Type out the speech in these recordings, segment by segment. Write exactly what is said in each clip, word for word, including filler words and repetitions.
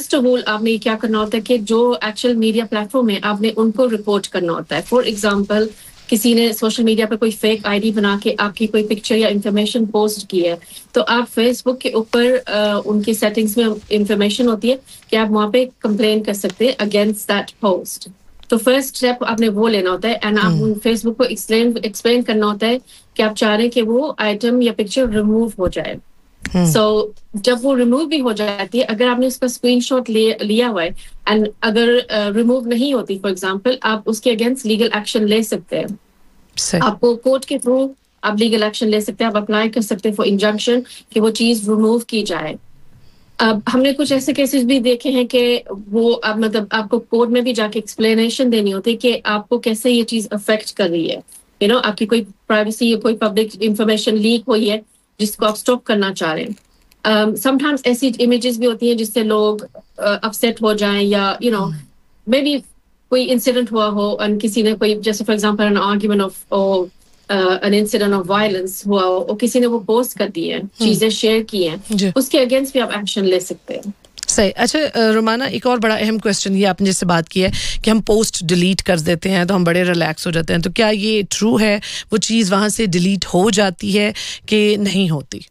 First of all आपने क्या करना होता है कि जो एक्चुअल मीडिया प्लेटफॉर्म है आपने उनको रिपोर्ट करना होता है. फॉर एग्जांपल किसी ने सोशल मीडिया पर कोई फेक आईडी बना के आपकी कोई पिक्चर या इंफॉर्मेशन पोस्ट की है तो आप फेसबुक के ऊपर उनकी सेटिंग्स में इंफॉर्मेशन होती है कि आप वहाँ पे कंप्लेन कर सकते हैं अगेंस्ट दैट पोस्ट. तो फर्स्ट स्टेप आपने वो लेना होता है एंड आप फेसबुक को एक्सप्लेन एक्सप्लेन करना होता है कि आप चाह रहे हैं कि वो आइटम या पिक्चर रिमूव हो जाए. सो so, जब वो रिमूव भी हो जाती है अगर आपने उसका स्क्रीनशॉट ले लिया हुआ है एंड अगर रिमूव uh, नहीं होती फॉर एग्जांपल आप उसके अगेंस्ट लीगल एक्शन ले सकते हैं. आपको कोर्ट के थ्रू आप लीगल एक्शन ले सकते हैं. आप अप्लाई कर सकते हैं फॉर इंजंक्शन कि वो चीज रिमूव की जाए. अब हमने कुछ ऐसे केसेस भी देखे हैं कि वो अब मतलब आपको कोर्ट में भी जाके एक्सप्लेनेशन देनी होती है कि आपको कैसे ये चीज अफेक्ट कर रही है. यू you नो know, आपकी कोई प्राइवेसी या कोई पब्लिक इंफॉर्मेशन लीक हुई है जिसको आप स्टॉप करना चाह रहे हैं. समटाइम्स ऐसी इमेजेस भी होती हैं जिससे लोग अपसेट uh, हो जाएं या यू नो मे बी कोई इंसिडेंट हुआ हो और किसी ने कोई जैसे for example an argument of an incident of violence हुआ हो और किसी ने वो पोस्ट कर दी है चीजें शेयर की हैं उसके अगेंस्ट भी आप एक्शन ले सकते हैं. सही. अच्छा रुमाना एक और बड़ा अहम क्वेश्चन ये आपने जैसे बात की है कि हम पोस्ट डिलीट कर देते हैं तो हम बड़े रिलैक्स हो जाते हैं तो क्या ये ट्रू है वो चीज़ वहाँ से डिलीट हो जाती है कि नहीं होती?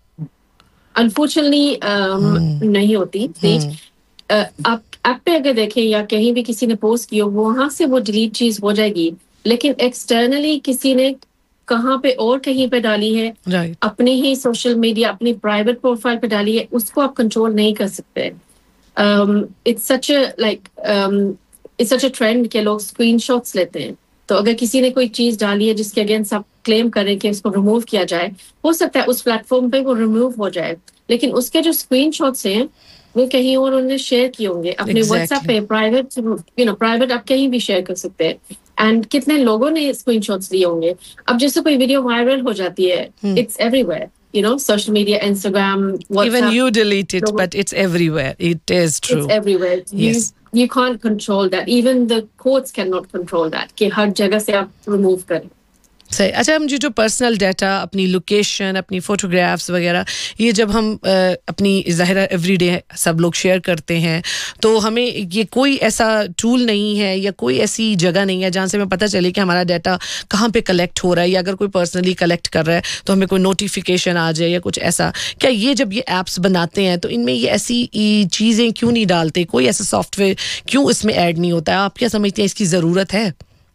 अनफॉर्चुनेटली um, नहीं होती. uh, आप ऐप पे अगर देखें या कहीं भी किसी ने पोस्ट की हो वहाँ से वो डिलीट चीज़ हो जाएगी लेकिन एक्सटर्नली किसी ने कहाँ पे और कहीं पे डाली है right. अपने ही सोशल मीडिया अपनी प्राइवेट प्रोफाइल पे डाली है उसको आप कंट्रोल नहीं कर सकते. It's such a like it's such a trend के लोग स्क्रीनशॉट्स लेते हैं. तो अगर किसी ने कोई चीज डाली है जिसके अगेंस्ट आप क्लेम करें कि उसको रिमूव किया जाए हो सकता है उस प्लेटफॉर्म पे वो रिमूव हो जाए लेकिन उसके जो स्क्रीनशॉट्स हैं वो कहीं और उन्होंने शेयर किए होंगे अपने व्हाट्सएप पे प्राइवेट यू नो प्राइवेट आप कहीं भी शेयर कर सकते हैं. एंड कितने लोगों ने स्क्रीनशॉट्स लिए होंगे. अब जैसे कोई वीडियो वायरल हो जाती है it's everywhere you know social media Instagram WhatsApp even you delete it but it's everywhere. It is true. It's everywhere. Yes. you, you can't control that. Even the courts cannot control that कि हर जगह से आप remove करें. सही. अच्छा हम जो personal data अपनी लोकेशन अपनी फ़ोटोग्राफ्स वगैरह ये जब हम आ, अपनी ज़ाहिर एवरीडे सब लोग शेयर करते हैं तो हमें ये कोई ऐसा टूल नहीं है या कोई ऐसी जगह नहीं है जहाँ से हमें पता चले कि हमारा डाटा कहाँ पे कलेक्ट हो रहा है या अगर कोई पर्सनली कलेक्ट कर रहा है तो हमें कोई नोटिफिकेशन आ जाए या कुछ ऐसा. क्या ये जब ये ऐप्स बनाते हैं तो इनमें ये ऐसी चीज़ें क्यों नहीं डालते? कोई ऐसा सॉफ्टवेयर क्यों इसमें ऐड नहीं होता है? आप क्या समझते हैं इसकी ज़रूरत है?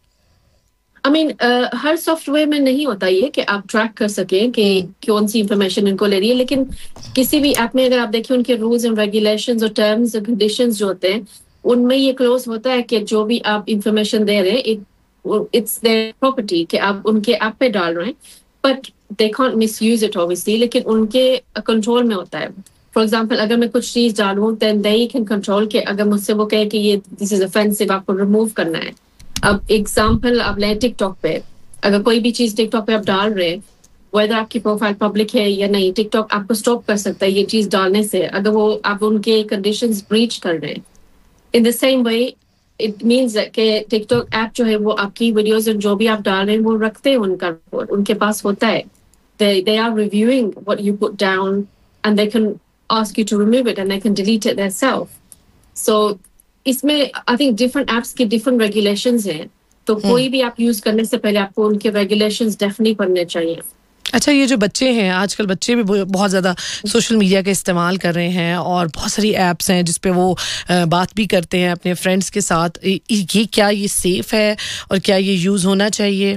आई I mean mean, uh, her software में नहीं होता ये कि आप ट्रैक कर सकें कि कौन सी इंफॉर्मेशन इनको ले रही है लेकिन किसी भी ऐप में अगर आप देखिए उनके रूल्स एंड रेगुलेशंस और टर्म्स एंड कंडीशंस जो होते हैं उनमें ये क्लोज होता है कि जो भी आप इंफॉर्मेशन दे रहे हैं इट्स देयर प्रॉपर्टी कि आप उनके ऐप पे डाल रहे हैं but they can't misuse it obviously लेकिन उनके कंट्रोल में होता है. फॉर एग्जाम्पल अगर मैं कुछ चीज़ डालूँ देन दे कैन कंट्रोल के अगर मुझसे वो कहे कि ये दिस इज ऑफेंसिव आपको रिमूव करना है. अब एग्जाम्पल आप लें टिकटॉक पे अगर कोई भी चीज टिकटॉक पे आप डाल रहे हैं वेदर आपकी प्रोफाइल पब्लिक है या नहीं टिकटॉक आपको स्टॉप कर सकता है ये चीज डालने से अगर वो आप उनके कंडीशंस ब्रीच कर रहे हैं. In the same way it means कि टिकटॉक ऐप जो है वो आपकी वीडियोज जो भी आप डाल रहे हैं वो रखते हैं उनका रिपोर्ट उनके पास होता है. They are reviewing what you put down and they can ask you to remove it and they can delete it देयरसेल्फ. सो इसमें आई थिंक डिफरेंट एप्स के डिफरेंट रेगुलेशंस हैं तो hmm. कोई भी आप यूज करने से पहले आपको उनके रेगुलेशंस डेफिनेटली पढ़ने चाहिए. अच्छा ये जो बच्चे हैं आजकल बच्चे भी बहुत ज़्यादा सोशल मीडिया का इस्तेमाल कर रहे हैं और बहुत सारी ऐप्स हैं जिस पे वो बात भी करते हैं अपने फ्रेंड्स के साथ. ये क्या ये सेफ है और क्या ये यूज़ होना चाहिए?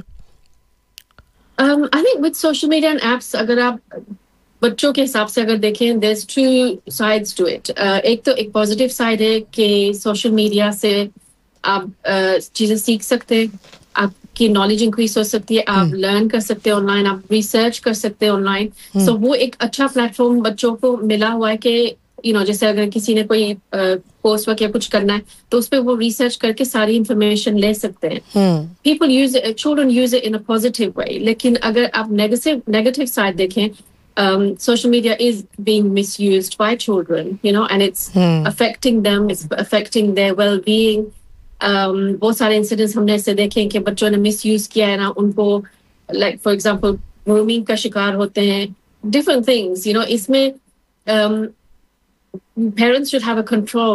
I think with social media and apps अगर आप बच्चों के हिसाब से अगर देखें there is two sides to it. एक तो एक पॉजिटिव साइड है कि सोशल मीडिया से आप uh, चीज़ें सीख सकते हैं आपकी नॉलेज इंक्रीज हो सकती है आप लर्न कर सकते हैं ऑनलाइन आप रिसर्च कर सकते हैं ऑनलाइन. सो वो एक अच्छा प्लेटफॉर्म बच्चों को मिला हुआ है कि यू नो जैसे अगर किसी ने कोई कोर्स वर्क या कुछ करना है तो उस पर वो रिसर्च करके सारी इंफॉर्मेशन ले सकते हैं. People use children use it in a positive way. लेकिन अगर आप नेगेटिव नेगेटिव साइड देखें Um, social media is being misused by children, you know, and it's hmm. affecting them, it's affecting their well-being. Um, बहुत सारे incidents हमने ऐसे देखे हैं कि बच्चों ने misuse किया है ना उनको, like for example, grooming का शिकार होते हैं, different things, you know, इसमें um, parents should have a control